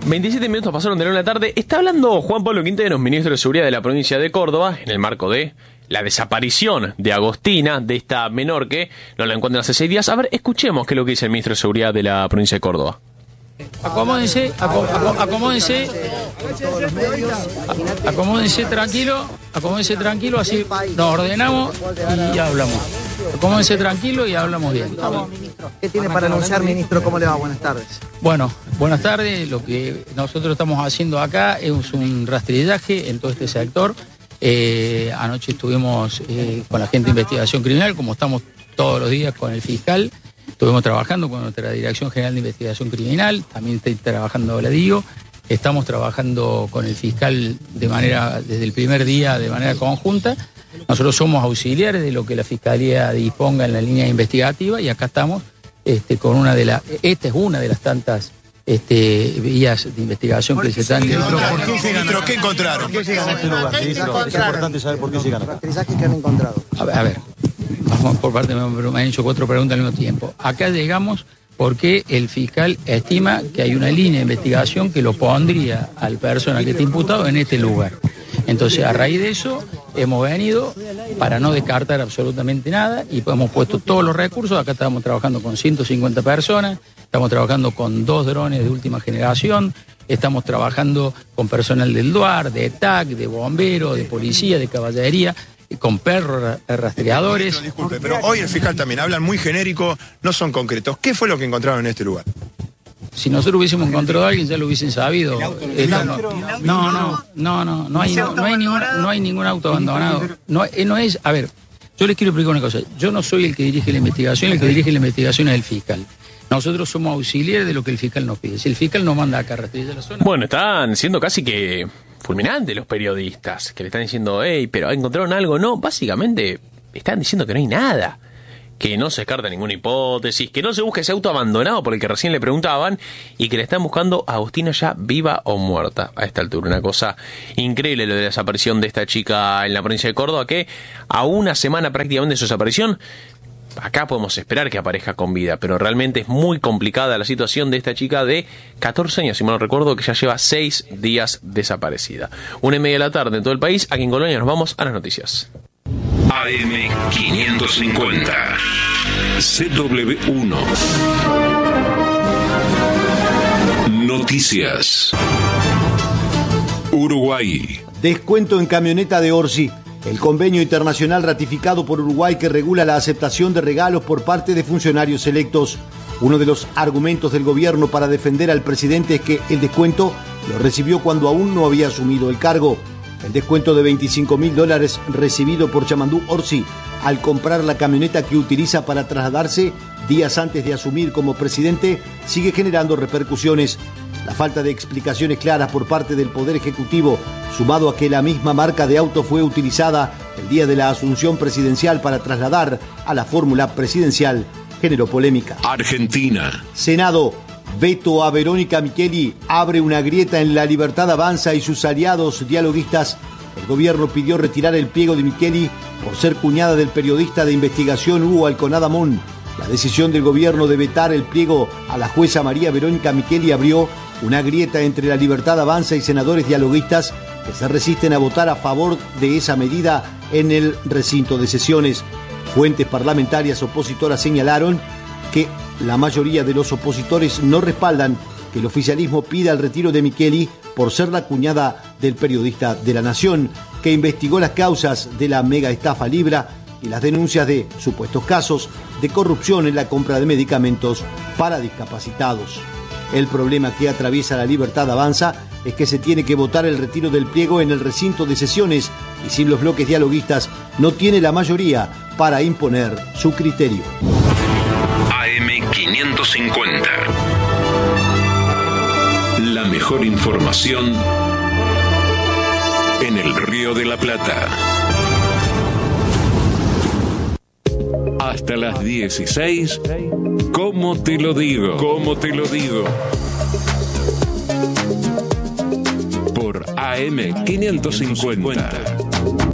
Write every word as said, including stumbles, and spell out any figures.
veintisiete minutos pasaron de la una de la tarde. Está hablando Juan Pablo Quinteros, ministro de Seguridad de la provincia de Córdoba, en el marco de la desaparición de Agostina, de esta menor que no la encuentran hace seis días. A ver, escuchemos qué es lo que dice el ministro de Seguridad de la provincia de Córdoba. Acomódense, acom, acom, acomódense, acomódense tranquilo, acomódense tranquilo, así nos ordenamos y hablamos. Acomódense tranquilo y hablamos bien. ¿Qué tiene para anunciar, ministro? ¿Cómo le va? Buenas tardes. Bueno, buenas tardes. Lo que nosotros estamos haciendo acá es un rastrillaje en todo este sector. Eh, anoche estuvimos eh, con la gente de investigación criminal, como estamos todos los días con el fiscal. Estuvimos trabajando con nuestra Dirección General de Investigación Criminal, también estoy trabajando, la digo. Estamos trabajando con el fiscal de manera, desde el primer día, de manera conjunta. Nosotros somos auxiliares de lo que la Fiscalía disponga en la línea investigativa y acá estamos este, con una de las, esta es una de las tantas este, vías de investigación que se están... ¿Por qué llegan? ¿Pero qué encontraron? ¿Por qué llegan a este lugar? Sí, es importante saber por qué llegan acá. Aterrizajes que han encontrado. A ver, a ver, vamos por parte, me han hecho cuatro preguntas al mismo tiempo. Acá llegamos porque el fiscal estima que hay una línea de investigación que lo pondría al personal que está imputado en este lugar. Entonces, a raíz de eso, hemos venido para no descartar absolutamente nada y hemos puesto todos los recursos. Acá estamos trabajando con ciento cincuenta personas, estamos trabajando con dos drones de última generación, estamos trabajando con personal del D U A R, de T A C, de bomberos, de policía, de caballería, con perros rastreadores. Ministro, disculpe, pero hoy el fiscal también hablan muy genérico, no son concretos. ¿Qué fue lo que encontraron en este lugar? Si nosotros hubiésemos encontrado a alguien, ya lo hubiesen sabido. Esta, no, no, no, no, no, no hay, no, no hay ningún, no hay ningún auto abandonado. No, no es, a ver, yo les quiero explicar una cosa. Yo no soy el que dirige la investigación, el que dirige la investigación es el fiscal. Nosotros somos auxiliares de lo que el fiscal nos pide. Si el fiscal nos manda acá a rastrear la zona... Bueno, están siendo casi que fulminantes los periodistas, que le están diciendo, hey, pero ¿encontraron algo? No, básicamente están diciendo que no hay nada, que no se descarta ninguna hipótesis, que no se busca ese auto abandonado por el que recién le preguntaban y que le están buscando a Agostina ya viva o muerta a esta altura. Una cosa increíble lo de la desaparición de esta chica en la provincia de Córdoba, que a una semana prácticamente de su desaparición, acá podemos esperar que aparezca con vida, pero realmente es muy complicada la situación de esta chica de catorce años, si mal no recuerdo, que ya lleva seis días desaparecida. Una y media de la tarde en todo el país. Aquí en Colonia nos vamos a las noticias. A M quinientos cincuenta C W uno Noticias. Uruguay. Descuento en camioneta de Orsi. El convenio internacional ratificado por Uruguay que regula la aceptación de regalos por parte de funcionarios electos. Uno de los argumentos del gobierno para defender al presidente es que el descuento lo recibió cuando aún no había asumido el cargo. El descuento de veinticinco mil dólares recibido por Chamandú Orsi al comprar la camioneta que utiliza para trasladarse días antes de asumir como presidente sigue generando repercusiones. La falta de explicaciones claras por parte del Poder Ejecutivo, sumado a que la misma marca de auto fue utilizada el día de la asunción presidencial para trasladar a la fórmula presidencial, generó polémica. Argentina. Senado. Veto a Verónica Micheli abre una grieta en La Libertad Avanza y sus aliados dialoguistas. El gobierno pidió retirar el pliego de Micheli por ser cuñada del periodista de investigación Hugo Alconada-Mon. La decisión del gobierno de vetar el pliego a la jueza María Verónica Micheli abrió una grieta entre La Libertad Avanza y senadores dialoguistas que se resisten a votar a favor de esa medida en el recinto de sesiones. Fuentes parlamentarias opositoras señalaron que la mayoría de los opositores no respaldan que el oficialismo pida el retiro de Micheli por ser la cuñada del periodista de La Nación, que investigó las causas de la mega estafa Libra y las denuncias de supuestos casos de corrupción en la compra de medicamentos para discapacitados. El problema que atraviesa La Libertad Avanza es que se tiene que votar el retiro del pliego en el recinto de sesiones y sin los bloques dialoguistas no tiene la mayoría para imponer su criterio. A M quinientos cincuenta. La mejor información en el Río de la Plata. Hasta las dieciséis, ¿cómo te lo digo? ¿Cómo te lo digo? Por A M quinientos cincuenta.